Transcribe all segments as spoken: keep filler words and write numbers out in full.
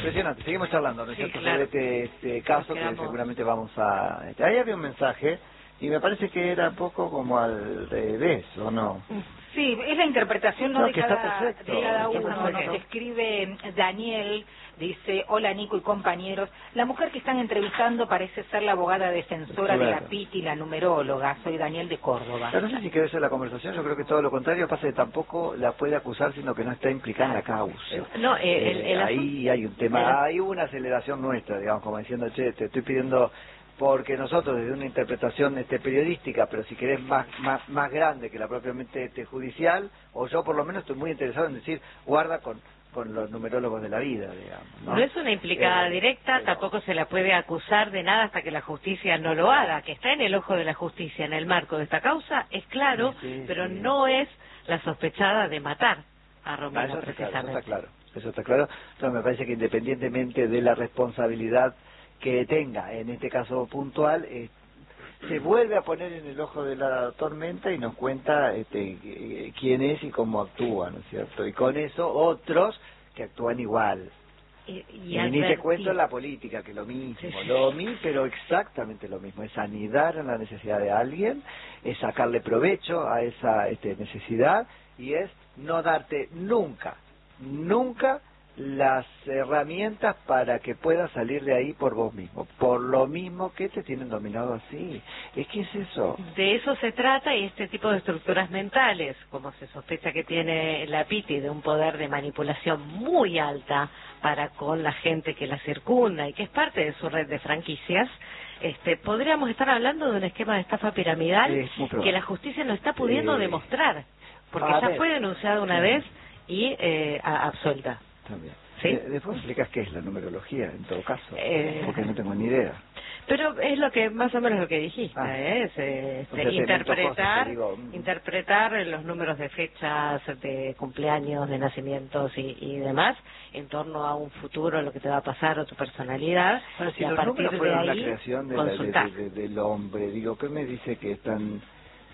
impresionante. Seguimos charlando, ¿no es Sí, cierto?, claro. sobre este, este caso que seguramente vamos a... Este, ahí había un mensaje y me parece que era poco como al revés, ¿o no? Sí, es la interpretación, ¿no?, No, de, que está cada, perfecto, de cada está uno. perfecto. Nos escribe Daniel, dice: hola Nico y compañeros, la mujer que están entrevistando parece ser la abogada defensora Claro. de la Piti, la numeróloga. Soy Daniel de Córdoba. Pero no sé si quedó eso en la conversación, yo creo que todo lo contrario, pasa que tampoco la puede acusar, sino que no está implicada en la causa. No, eh, el, Eh, el ahí hay un tema, hay una aceleración nuestra, digamos, como diciendo, che, te estoy pidiendo, porque nosotros desde una interpretación este, periodística, pero si querés más, más, más grande que la propiamente este, judicial, o yo por lo menos estoy muy interesado en decir, guarda con, con los numerólogos de la vida, digamos, ¿no? No es una implicada Eh, directa, pero- tampoco se la puede acusar de nada hasta que la justicia no lo haga. Que está en el ojo de la justicia en el marco de esta causa, es claro, Sí, pero sí. no es la sospechada de matar a Ah, Romina, eso está claro, eso precisamente. está claro, eso está claro. Entonces me parece que independientemente de la responsabilidad que tenga, en este caso puntual, eh, se vuelve a poner en el ojo de la tormenta y nos cuenta este, eh, quién es y cómo actúa, ¿no es cierto? Y con eso otros que actúan igual. Y, Y, y ni te advertir. cuento en la política, que lo mismo, Sí, sí. lo mismo, pero exactamente lo mismo, es anidar en la necesidad de alguien, es sacarle provecho a esa este, necesidad, y es no darte nunca, nunca las herramientas para que puedas salir de ahí por vos mismo, por lo mismo que te tienen dominado así. Es que es eso. De eso se trata, y este tipo de estructuras mentales, como se sospecha que tiene la Piti, de un poder de manipulación muy alta para con la gente que la circunda y que es parte de su red de franquicias, este, podríamos estar hablando de un esquema de estafa piramidal Es muy probable. que la justicia no está pudiendo Eh, demostrar, porque a ya ver. fue denunciada una Sí. vez y eh, a- absuelta. También. ¿Sí? De- después explicas qué es la numerología, en todo caso, Eh, porque no tengo ni idea. Pero es lo que más o menos lo que dijiste, Ah. ¿eh? Es, eh, O este, sea, te invento interpretar, cosas, te digo, mm. interpretar los números de fechas, de cumpleaños, de nacimientos y, y demás en torno a un futuro, lo que te va a pasar o tu personalidad. Ahora, si y a los partir números de fueron ahí, una creación de la- de- consultar. de- de- del hombre, digo, ¿qué me dice que están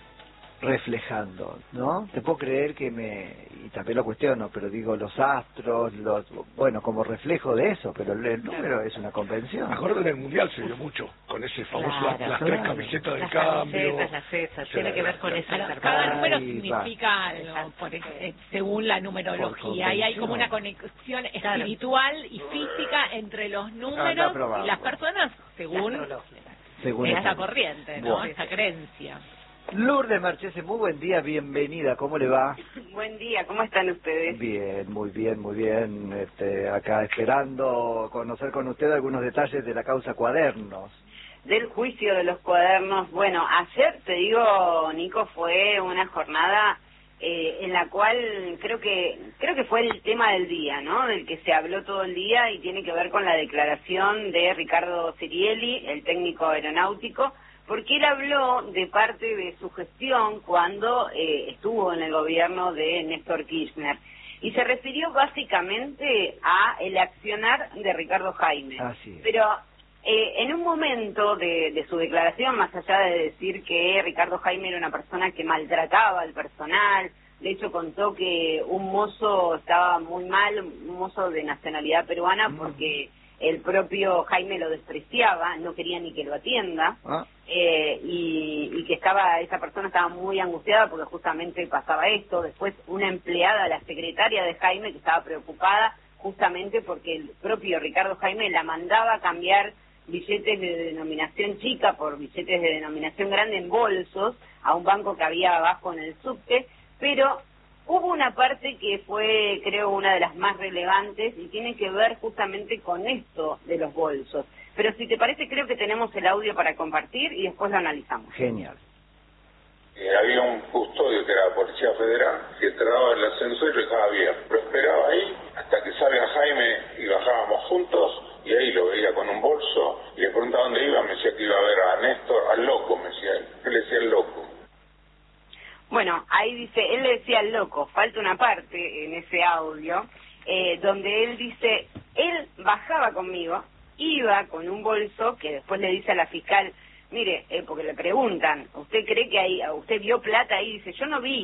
reflejando, no? Te puedo creer que me, y también lo cuestiono, pero digo, los astros, los, bueno, como reflejo de eso, pero el, el número es una convención. Mejor en el Mundial se dio mucho, con ese famoso, Claro, las claro. tres camisetas de Las cambio. camisetas, las cesas, Sí, tiene que ver con claro. esa Cada, interpretación. cada número Ahí significa algo, Exacto. por, eh, según la numerología, y hay como una conexión Claro. espiritual y física entre los Ah, números está probado. y las personas, según Según esa eso. corriente, ¿no? Bueno. Esa creencia. Lourdes Marchese, muy buen día, bienvenida, ¿cómo le va? Buen día, ¿cómo están ustedes? Bien, muy bien, muy bien, este, acá esperando conocer con usted algunos detalles de la causa Cuadernos. Del juicio de los cuadernos, bueno, ayer, te digo, Nico, fue una jornada eh, en la cual creo que creo que fue el tema del día, ¿no? Del que se habló todo el día y tiene que ver con la declaración de Ricardo Cirielli, el técnico aeronáutico, porque él habló de parte de su gestión cuando eh, estuvo en el gobierno de Néstor Kirchner. Y se refirió básicamente a el accionar de Ricardo Jaime. Así es. Pero eh, en un momento de, de su declaración, más allá de decir que Ricardo Jaime era una persona que maltrataba al personal, de hecho contó que un mozo estaba muy mal, un mozo de nacionalidad peruana, porque el propio Jaime lo despreciaba, no quería ni que lo atienda, ¿Ah? eh, y, y que estaba esa persona estaba muy angustiada porque justamente pasaba esto. Después una empleada, la secretaria de Jaime, que estaba preocupada justamente porque el propio Ricardo Jaime la mandaba a cambiar billetes de denominación chica por billetes de denominación grande en bolsos a un banco que había abajo en el subte, pero hubo una parte que fue, creo, una de las más relevantes y tiene que ver justamente con esto de los bolsos. Pero si te parece, creo que tenemos el audio para compartir y después lo analizamos. Genial. Eh, había un custodio que era la Policía Federal que entraba en el ascensor y lo dejaba abierto. Lo esperaba ahí hasta que salga Jaime y bajábamos juntos, y ahí lo veía con un bolso y le preguntaba dónde iba, me decía que iba a ver a Néstor, al loco, me decía él. Él le decía el loco. Bueno, ahí dice, él le decía al loco, falta una parte en ese audio, eh, donde él dice, él bajaba conmigo, iba con un bolso, que después le dice a la fiscal, mire, eh, porque le preguntan, ¿usted cree que ahí, usted vio plata ahí? Dice, yo no vi,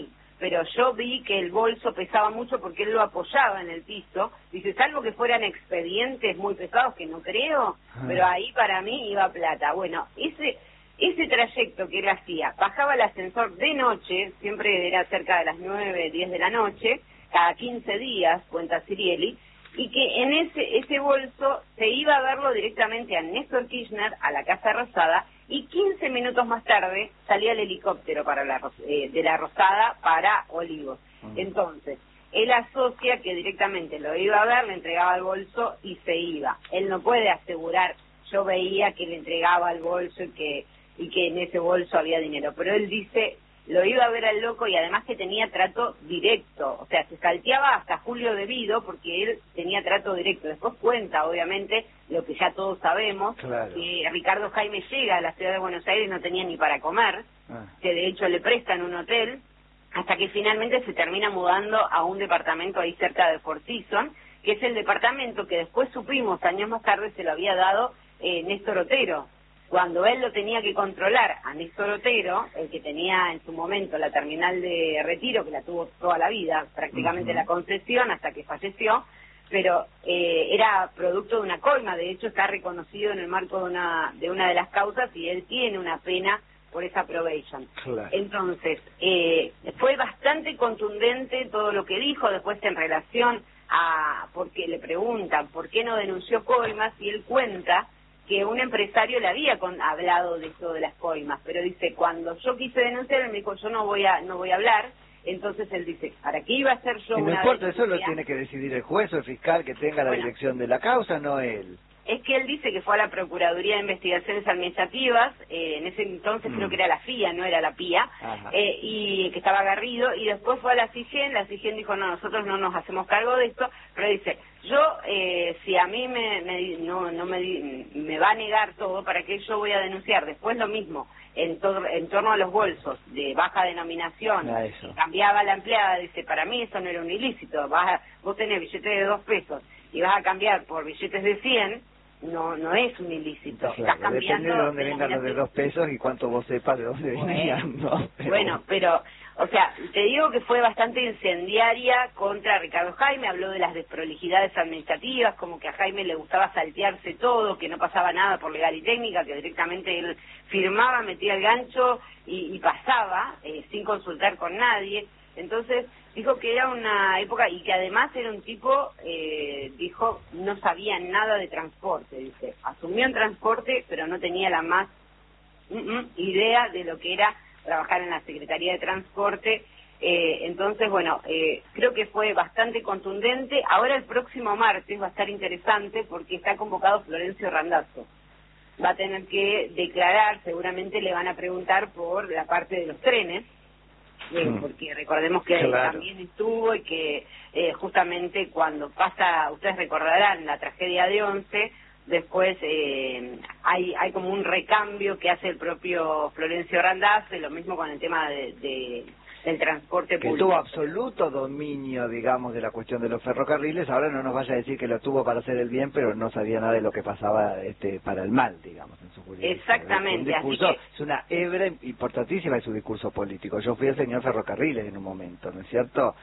pero yo vi que el bolso pesaba mucho porque él lo apoyaba en el piso. Dice, salvo que fueran expedientes muy pesados, que no creo, ah. pero ahí para mí iba plata. Bueno, ese ese trayecto que él hacía, bajaba el ascensor de noche, siempre era cerca de las nueve, diez de la noche, cada quince días, cuenta Cirielli, y que en ese ese bolso se iba a verlo directamente a Néstor Kirchner, a la Casa Rosada, y quince minutos más tarde salía el helicóptero para la eh, de la Rosada para Olivos. Uh-huh. Entonces, él asocia que directamente lo iba a ver, le entregaba el bolso y se iba. Él no puede asegurar, yo veía que le entregaba el bolso y que, y que en ese bolso había dinero, pero él dice, lo iba a ver al loco y además que tenía trato directo, o sea, se salteaba hasta Julio De Vido porque él tenía trato directo. Después cuenta, obviamente, lo que ya todos sabemos, claro, que Ricardo Jaime llega a la ciudad de Buenos Aires y no tenía ni para comer, ah. que de hecho le prestan un hotel, hasta que finalmente se termina mudando a un departamento ahí cerca de Four Seasons, que es el departamento que después supimos, años más tarde, se lo había dado eh, Néstor Otero. Cuando él lo tenía que controlar a Néstor Otero, el que tenía en su momento la terminal de Retiro, que la tuvo toda la vida, prácticamente uh-huh. la concesión hasta que falleció, pero eh, era producto de una coima. De hecho está reconocido en el marco de una de una de las causas y él tiene una pena por esa probation. Claro. Entonces, eh, fue bastante contundente todo lo que dijo después en relación a, porque le preguntan por qué no denunció coimas, y él cuenta que un empresario le había con, hablado de eso de las coimas, pero dice, cuando yo quise denunciar, él me dijo, yo no voy a no voy a hablar. Entonces él dice, ¿para qué iba a ser yo? Y no una importa, eso lo tiene que decidir el juez o el fiscal que tenga la bueno, dirección de la causa, no él. Es que él dice que fue a la Procuraduría de Investigaciones Administrativas, eh, en ese entonces mm. creo que era la F I A, no era la P I A, eh, y que estaba Garrido, y después fue a la CIGEN, la CIGEN dijo, no, nosotros no nos hacemos cargo de esto, pero dice, yo, eh, si a mí me, me no, no me, me va a negar todo, ¿para qué yo voy a denunciar? Después lo mismo, en, todo, en torno a los bolsos de baja denominación, cambiaba la empleada, dice, para mí eso no era un ilícito, vas a, vos tenés billetes de dos pesos y vas a cambiar por billetes de cien, no no es un ilícito. Claro, estás cambiando, depende de dónde vengan los de dos pesos y cuánto vos sepas de dónde bueno, venían, ¿no? Pero... Bueno, pero, o sea, te digo que fue bastante incendiaria contra Ricardo Jaime, habló de las desprolijidades administrativas, como que a Jaime le gustaba saltearse todo, que no pasaba nada por legal y técnica, que directamente él firmaba, metía el gancho y, y pasaba, eh, sin consultar con nadie. Entonces dijo que era una época y que además era un tipo, eh, dijo, no sabía nada de transporte, dice, asumió en transporte pero no tenía la más mm, mm, idea de lo que era trabajar en la Secretaría de Transporte. Eh, entonces, bueno, eh, creo que fue bastante contundente. Ahora el próximo martes va a estar interesante porque está convocado Florencio Randazzo. Va a tener que declarar, seguramente le van a preguntar por la parte de los trenes, Eh, porque recordemos que claro. también estuvo y que eh, justamente cuando pasa, ustedes recordarán la tragedia de Once, después eh, hay hay como un recambio que hace el propio Florencio Randazzo, lo mismo con el tema de, de del transporte que público. tuvo absoluto dominio, digamos, de la cuestión de los ferrocarriles. Ahora no nos vaya a decir que lo tuvo para hacer el bien, pero no sabía nada de lo que pasaba este para el mal, digamos, en su jurisdicción. Exactamente. Es, un discurso, así que... es una hebra importantísima de su discurso político. Yo fui el señor ferrocarriles en un momento, ¿no es cierto?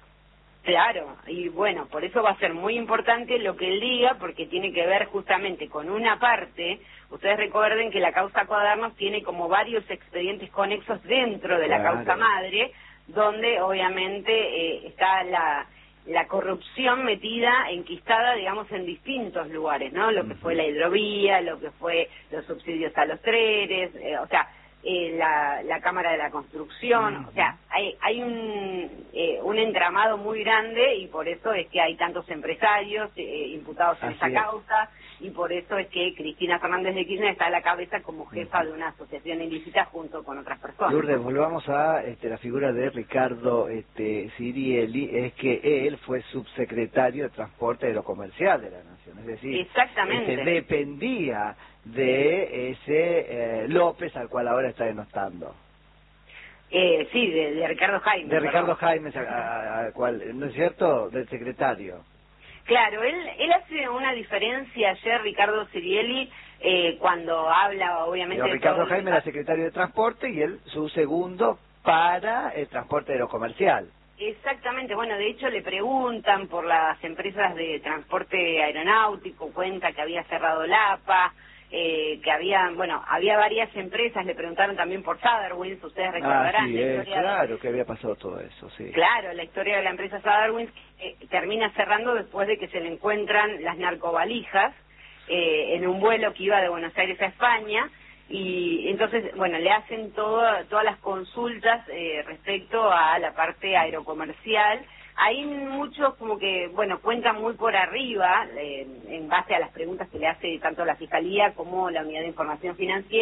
Claro, y bueno, por eso va a ser muy importante lo que él diga, porque tiene que ver justamente con una parte. Ustedes recuerden que la causa Cuadernos tiene como varios expedientes conexos dentro de la claro. causa madre, donde obviamente eh, está la la corrupción metida, enquistada, digamos, en distintos lugares, ¿no? Lo que fue la hidrovía, lo que fue los subsidios a los trenes, eh, o sea, Eh, la, la Cámara de la Construcción, uh-huh. o sea, hay, hay un, eh, un entramado muy grande y por eso es que hay tantos empresarios eh, imputados en esta causa y por eso es que Cristina Fernández de Kirchner está a la cabeza como jefa uh-huh. de una asociación ilícita junto con otras personas. Lourdes, volvamos a este, la figura de Ricardo este, Cirielli, es que él fue subsecretario de Transporte de lo Comercial de la Nación, es decir, exactamente. Este, dependía de ese eh, López al cual ahora está denostando. Eh, sí, de, de Ricardo Jaime. De Ricardo Jaime, al cual, ¿no es cierto?, del secretario. Claro, él él hace una diferencia ayer, Ricardo Cirielli, eh, cuando habla, obviamente... Pero Ricardo Jaime era secretario de Transporte y él, su segundo, para el transporte aerocomercial. Exactamente, bueno, de hecho le preguntan por las empresas de transporte aeronáutico, cuenta que había cerrado el A P A, eh, que había, bueno, había varias empresas, le preguntaron también por Sadarwins, ustedes recordarán. Ah, sí, la eh, historia claro de, que había pasado todo eso, sí. Claro, la historia de la empresa Sadarwins eh, termina cerrando después de que se le encuentran las narcovalijas eh, en un vuelo que iba de Buenos Aires a España, y entonces, bueno, le hacen todo, todas las consultas eh, respecto a la parte aerocomercial. Hay muchos como que, bueno, cuentan muy por arriba, eh, en base a las preguntas que le hace tanto la Fiscalía como la Unidad de Información Financiera.